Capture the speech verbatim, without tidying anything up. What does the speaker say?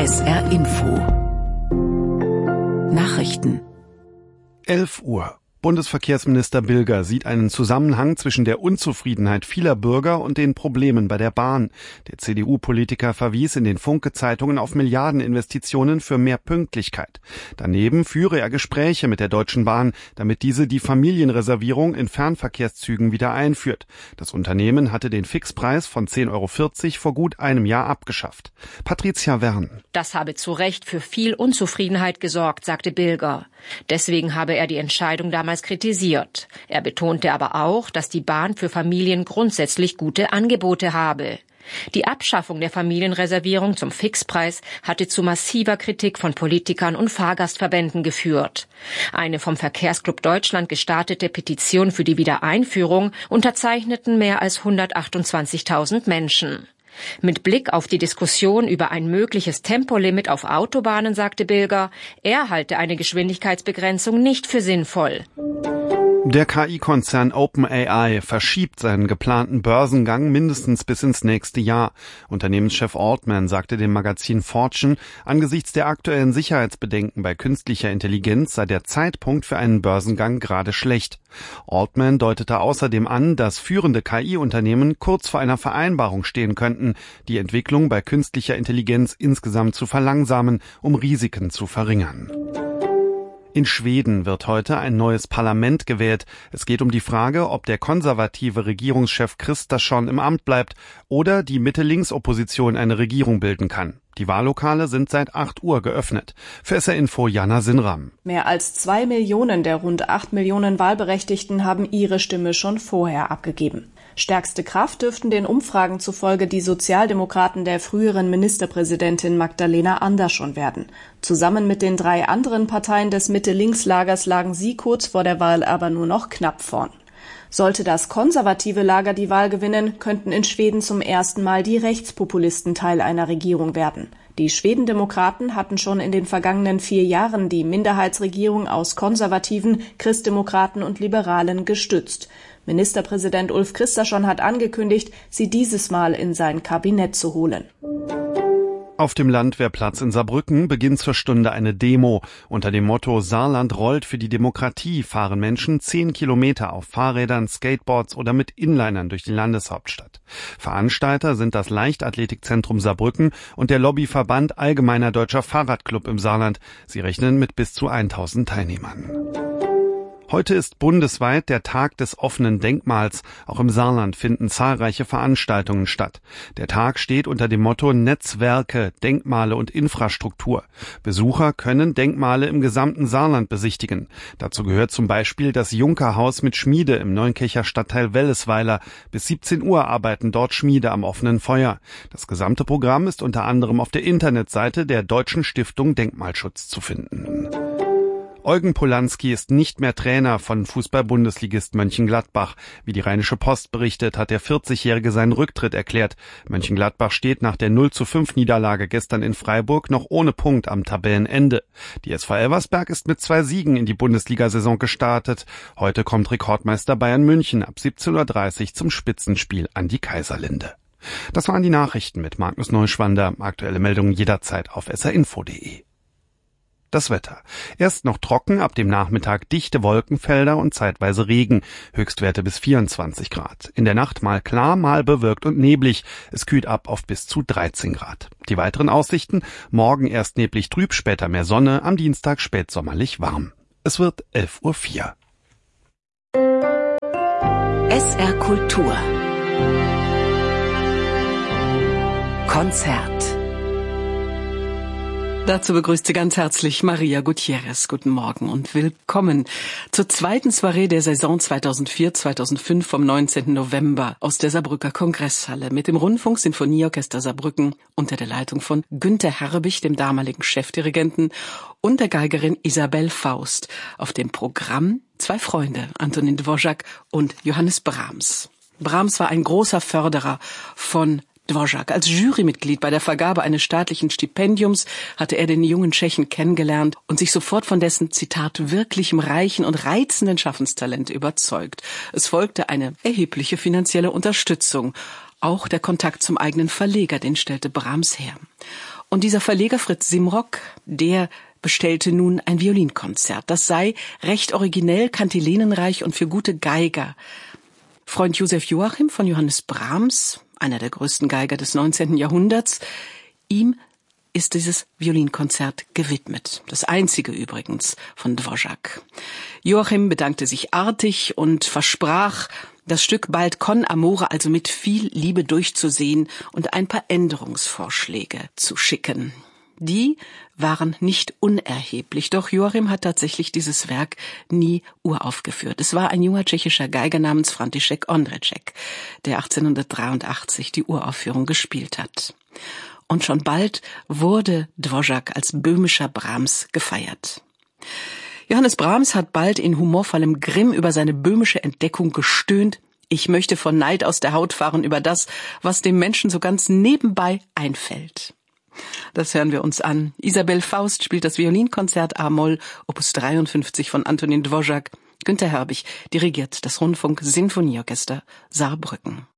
S R Info Nachrichten elf Uhr. Bundesverkehrsminister Bilger sieht einen Zusammenhang zwischen der Unzufriedenheit vieler Bürger und den Problemen bei der Bahn. Der C D U-Politiker verwies in den Funke-Zeitungen auf Milliardeninvestitionen für mehr Pünktlichkeit. Daneben führe er Gespräche mit der Deutschen Bahn, damit diese die Familienreservierung in Fernverkehrszügen wieder einführt. Das Unternehmen hatte den Fixpreis von zehn Euro vierzig vor gut einem Jahr abgeschafft. Patricia Wern. Das habe zu Recht für viel Unzufriedenheit gesorgt, sagte Bilger. Deswegen habe er die Entscheidung damals kritisiert. Er betonte aber auch, dass die Bahn für Familien grundsätzlich gute Angebote habe. Die Abschaffung der Familienreservierung zum Fixpreis hatte zu massiver Kritik von Politikern und Fahrgastverbänden geführt. Eine vom Verkehrsclub Deutschland gestartete Petition für die Wiedereinführung unterzeichneten mehr als hundertachtundzwanzigtausend Menschen. Mit Blick auf die Diskussion über ein mögliches Tempolimit auf Autobahnen sagte Bilger, er halte eine Geschwindigkeitsbegrenzung nicht für sinnvoll. Der K I-Konzern OpenAI verschiebt seinen geplanten Börsengang mindestens bis ins nächste Jahr. Unternehmenschef Altman sagte dem Magazin Fortune, angesichts der aktuellen Sicherheitsbedenken bei künstlicher Intelligenz sei der Zeitpunkt für einen Börsengang gerade schlecht. Altman deutete außerdem an, dass führende K I-Unternehmen kurz vor einer Vereinbarung stehen könnten, die Entwicklung bei künstlicher Intelligenz insgesamt zu verlangsamen, um Risiken zu verringern. In Schweden wird heute ein neues Parlament gewählt. Es geht um die Frage, ob der konservative Regierungschef Kristersson im Amt bleibt oder die Mitte-Links-Opposition eine Regierung bilden kann. Die Wahllokale sind seit acht Uhr geöffnet. Für S R Info Jana Sinram. Mehr als zwei Millionen der rund acht Millionen Wahlberechtigten haben ihre Stimme schon vorher abgegeben. Stärkste Kraft dürften den Umfragen zufolge die Sozialdemokraten der früheren Ministerpräsidentin Magdalena Andersson werden. Zusammen mit den drei anderen Parteien des Mitte-Links-Lagers lagen sie kurz vor der Wahl aber nur noch knapp vorn. Sollte das konservative Lager die Wahl gewinnen, könnten in Schweden zum ersten Mal die Rechtspopulisten Teil einer Regierung werden. Die Schwedendemokraten hatten schon in den vergangenen vier Jahren die Minderheitsregierung aus Konservativen, Christdemokraten und Liberalen gestützt. Ministerpräsident Ulf Kristersson hat angekündigt, sie dieses Mal in sein Kabinett zu holen. Auf dem Landwehrplatz in Saarbrücken beginnt zur Stunde eine Demo. Unter dem Motto Saarland rollt für die Demokratie fahren Menschen zehn Kilometer auf Fahrrädern, Skateboards oder mit Inlinern durch die Landeshauptstadt. Veranstalter sind das Leichtathletikzentrum Saarbrücken und der Lobbyverband Allgemeiner Deutscher Fahrradclub im Saarland. Sie rechnen mit bis zu tausend Teilnehmern. Heute ist bundesweit der Tag des offenen Denkmals. Auch im Saarland finden zahlreiche Veranstaltungen statt. Der Tag steht unter dem Motto Netzwerke, Denkmale und Infrastruktur. Besucher können Denkmale im gesamten Saarland besichtigen. Dazu gehört zum Beispiel das Junkerhaus mit Schmiede im Neunkircher Stadtteil Wellesweiler. Bis siebzehn Uhr arbeiten dort Schmiede am offenen Feuer. Das gesamte Programm ist unter anderem auf der Internetseite der Deutschen Stiftung Denkmalschutz zu finden. Eugen Polanski ist nicht mehr Trainer von Fußball-Bundesligist Mönchengladbach. Wie die Rheinische Post berichtet, hat der vierzigjährige seinen Rücktritt erklärt. Mönchengladbach steht nach der null zu fünf Niederlage gestern in Freiburg noch ohne Punkt am Tabellenende. Die S V Elversberg ist mit zwei Siegen in die Bundesliga-Saison gestartet. Heute kommt Rekordmeister Bayern München ab siebzehn Uhr dreißig zum Spitzenspiel an die Kaiserlinde. Das waren die Nachrichten mit Magnus Neuschwander. Aktuelle Meldungen jederzeit auf s r info punkt de. Das Wetter. Erst noch trocken, ab dem Nachmittag dichte Wolkenfelder und zeitweise Regen. Höchstwerte bis vierundzwanzig Grad. In der Nacht mal klar, mal bewölkt und neblig. Es kühlt ab auf bis zu dreizehn Grad. Die weiteren Aussichten: morgen erst neblig trüb, später mehr Sonne, am Dienstag spätsommerlich warm. Es wird elf Uhr vier. S R Kultur Konzert. Dazu begrüßt Sie ganz herzlich Maria Gutierrez. Guten Morgen und willkommen zur zweiten Soiree der Saison zweitausendvier zweitausendfünf vom neunzehnten November aus der Saarbrücker Kongresshalle mit dem Rundfunk-Sinfonieorchester Saarbrücken unter der Leitung von Günter Herbig, dem damaligen Chefdirigenten, und der Geigerin Isabel Faust. Auf dem Programm zwei Freunde, Antonin Dvořák und Johannes Brahms. Brahms war ein großer Förderer von Dvořák. Als Jurymitglied bei der Vergabe eines staatlichen Stipendiums hatte er den jungen Tschechen kennengelernt und sich sofort von dessen, Zitat, wirklichem reichen und reizenden Schaffenstalent überzeugt. Es folgte eine erhebliche finanzielle Unterstützung. Auch der Kontakt zum eigenen Verleger, den stellte Brahms her. Und dieser Verleger Fritz Simrock, der bestellte nun ein Violinkonzert. Das sei recht originell, kantilenenreich und für gute Geiger. Freund Josef Joachim von Johannes Brahms, einer der größten Geiger des neunzehnten Jahrhunderts, ihm ist dieses Violinkonzert gewidmet. Das einzige übrigens von Dvořák. Joachim bedankte sich artig und versprach, das Stück bald con amore, also mit viel Liebe durchzusehen und ein paar Änderungsvorschläge zu schicken. Die waren nicht unerheblich, doch Joachim hat tatsächlich dieses Werk nie uraufgeführt. Es war ein junger tschechischer Geiger namens František Ondřeček, der achtzehnhundertdreiundachtzig die Uraufführung gespielt hat. Und schon bald wurde Dvořák als böhmischer Brahms gefeiert. Johannes Brahms hat bald in humorvollem Grimm über seine böhmische Entdeckung gestöhnt. Ich möchte vor Neid aus der Haut fahren über das, was dem Menschen so ganz nebenbei einfällt. Das hören wir uns an. Isabel Faust spielt das Violinkonzert A-Moll, Opus dreiundfünfzig von Antonín Dvořák. Günter Herbig dirigiert das Rundfunk-Sinfonieorchester Saarbrücken.